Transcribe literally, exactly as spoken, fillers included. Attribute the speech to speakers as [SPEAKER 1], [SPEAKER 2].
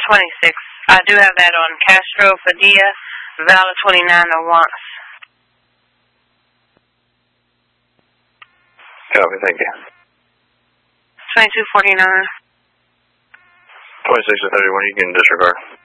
[SPEAKER 1] twenty-six. I do have that on Castro Padilla, valid twenty-nine oh one.
[SPEAKER 2] Copy, thank you.
[SPEAKER 1] twenty-two forty-nine.
[SPEAKER 2] twenty-six to thirty-one, you can disregard.